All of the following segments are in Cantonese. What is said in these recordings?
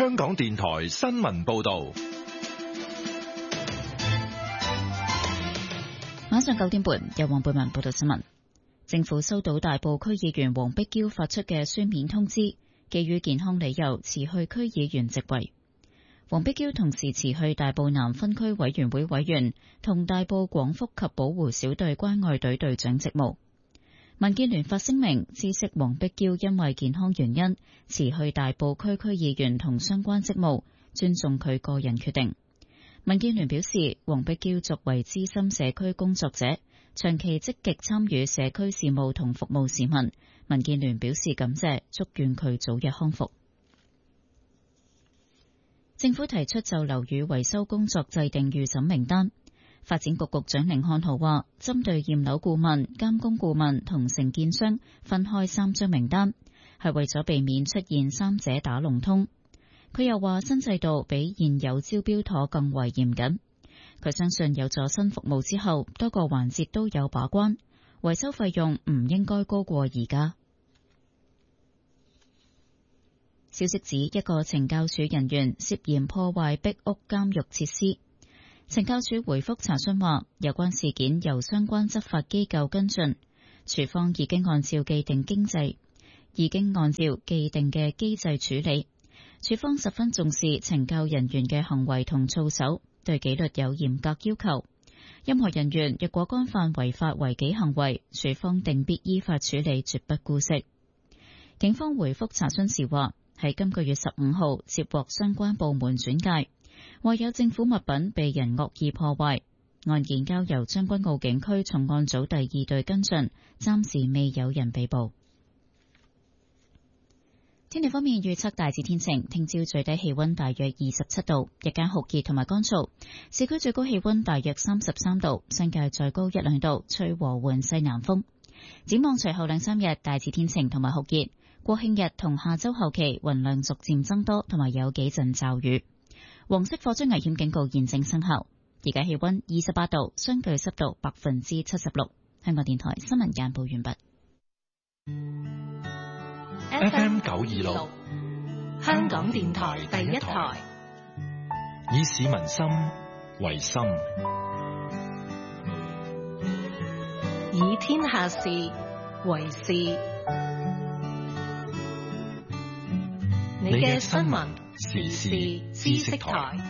香港電台新聞報道。 晚上9點半，由黃貝文報道新聞。政府收到大埔區議員黃碧嬌發出嘅書面通知，基於健康理由辭去區議員職位。黃碧嬌同時辭去大埔南分區委員會委員同大埔廣福及保護小隊關愛隊隊長職務。民建聯發聲明知悉黃碧嬌因為健康原因辭去大埔區區議員同相關職務，尊重佢個人決定。民建聯表示，黃碧嬌作為資深社區工作者，長期積極參與社區事務同服務市民。民建聯表示感謝，祝願佢早日康復。政府提出就樓宇維修工作制定預審名單。發展局局長甯漢豪話，針對驗樓顧問、監工顧問同承建商分開3張名單，係為咗避免出現3者打龍通。佢又話，新制度比現有招標妥更為嚴謹。佢相信有咗新服務之後，多個環節都有把關，維修費用唔應該高過而家。消息指，一個懲教署人員涉嫌破壞壁屋監獄設施。懲教署回覆查詢話，有關事件由相關執法機構跟進，署方已經按照既定嘅機制處理。署方十分重視懲教人員嘅行為同操守，對紀律有嚴格要求。任何人員若果干犯違法違紀行為，署方定必依法處理，絕不姑息。警方回覆查詢時話，喺今個月15號接獲相關部門轉介，話有政府物品被人惡意破壞，案件交由將軍澳警區重案組第2隊跟進，暫時未有人被捕。天氣方面預測大致天晴，聽朝最低氣溫大約27度，日間酷熱同埋乾燥，市區最高氣溫大約33度，新界再高1-2度，吹和緩西南風。展望隨後2-3日大致天晴同埋酷熱，國慶日同下周後期雲量逐漸增多，同埋有幾陣驟雨。黃色火災危險警告現正生效。而家氣溫28度，相對濕度76%。香港電台新聞簡報完畢。 FM 926， 香港電台第一台， 以市民心為心， 以天下事為事。你嘅新聞時事知識台。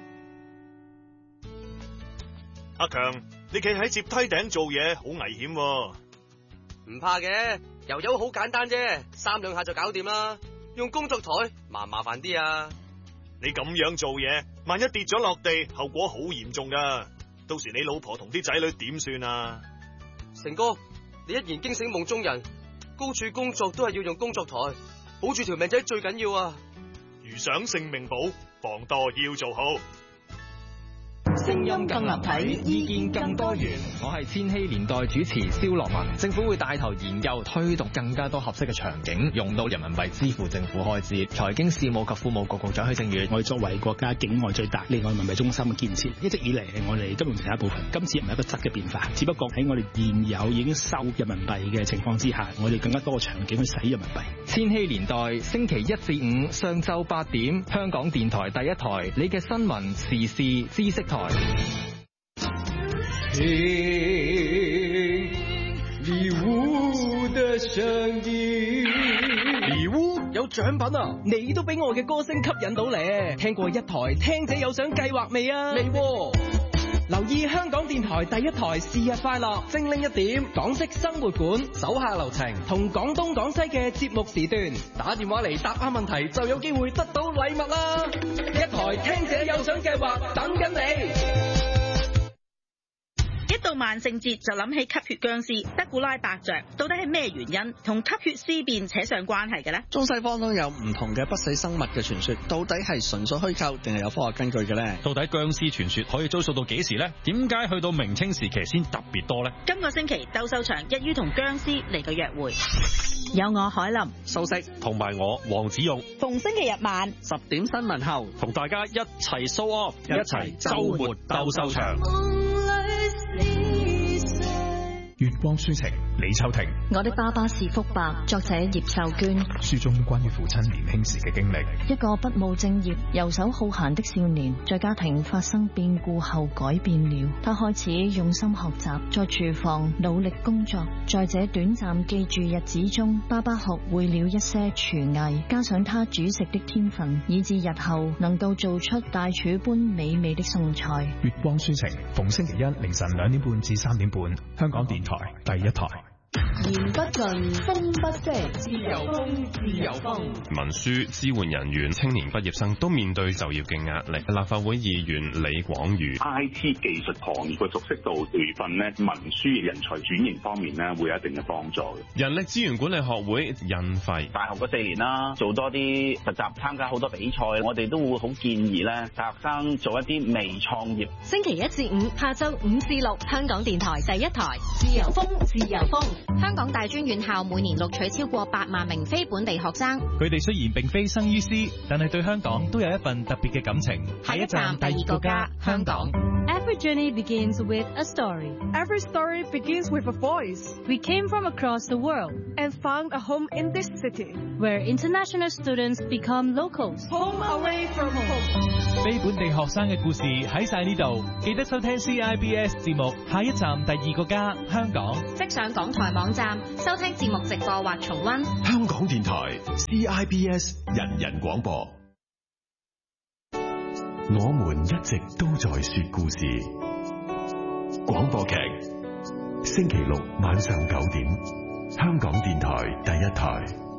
阿強，你企喺接梯頂做嘢好危險喎。 唔怕嘅，油油好簡單啫，3兩下就搞掂啦。用工作台麻煩啲啊。 你咁樣做嘢，萬一跌咗落地，後果好嚴重噶。到時你老婆同啲仔女點算啊？ 成哥，你一言驚醒夢中人，高處工作都係要用工作台，保住條命仔最緊要啊。 如想性命保，防墮要做好。 聲音更立體，意見更多元。 我係千禧年代主持蕭樂文。政府會帶頭研究推動更加多合適嘅場景，用到人民幣支付政府開支。財經事務及庫務局局長許正宇， 我哋作為國家境外最大離岸人民幣中心嘅建設，一直以嚟係我哋金融政策一部分。今次唔係一個質嘅變化，只不過喺我哋現有已經收人民幣嘅情況之下，我哋更加多嘅場景去使人民幣。 千禧年代星期1至5上晝8點，香港電台第一台，你嘅新聞時事知識台。 聽禮物的聲音， 禮物有獎品啊！你都俾我嘅歌聲吸引到咧。聽過一台聽者有獎計劃未啊？未喎。留意香港電台第一台是日快樂，精靈一點，港式生活館，手下留情，同廣東廣西嘅節目時段，打電話嚟答啱問題就有機會得到禮物啦！一台聽者有獎計劃等緊你。 一到萬聖節就諗起吸血僵屍德古拉伯爵，到底係咩原因同吸血屍變扯上關係嘅呢？ 中西方都有唔同嘅不死生物嘅傳說，到底係純粹虛構定係有科學根據嘅呢？ 到底僵屍傳說可以追溯到幾時呢？點解去到明清時期先特別多呢？ 今個星期鬥獸場一於同僵屍嚟個約會，有我海林、 素食同埋我黃子勇， 逢星期日晚 10點新聞後， 同大家一齊 show off， 一齊週末鬥獸場。 粵光書情，李秋婷。 我的爸爸是福伯，作者葉秀娟。 書中關於父親年輕時嘅經歷。 一個不務正業、遊手好閒的少年，在家庭發生變故後改變了。他開始用心學習，在廚房努力工作。在這短暫記住日子中，爸爸學會了一些廚藝，加上他煮食的天分，以致日後能夠做出大廚般美味的餸菜。 月光書情，逢星期一凌晨2點半至3點半，香港電台第一台。 言不盡，風不息，自由風，自由風。 文書支援人員、青年畢業生都面對就業嘅壓力。立法會議員李廣瑜 ，IT 技術行業嘅熟悉度培訓呢，文書人才轉型方面呢，會有一定嘅幫助嘅。 人力資源管理學會印費， 大學嗰4年啦，做多啲實習，參加好多比賽，我哋都會好建議咧，大學生做一啲微創業。 星期1至5下晝5至6，香港電台第一台，自由風，自由風。香港大專院校每年錄取超過8萬名非本地學生， 佢哋雖然並非生於斯，但係對香港都有一份特別嘅感情。 下一站第二個家，香港。 Every journey begins with a story. Every story begins with a voice. We came from across the world and found a home in this city, where international students become locals. Home away from home. 非本地學生嘅故事喺晒呢度，記得收聽 CIBS 節目。下一站第二個家，香港。 即上港台網站收聽節目直播或重溫。 香港電台 CIBS 人人廣播。我們一直都在說故事。廣播劇，星期六晚上9點，香港電台第一台。